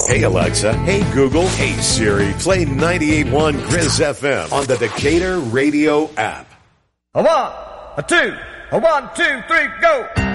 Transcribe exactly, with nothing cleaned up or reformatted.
Hey Alexa, hey Google, hey Siri, play ninety-eight point one Grizz F M on the Decatur Radio app. A one, a two, a one, two, three, go!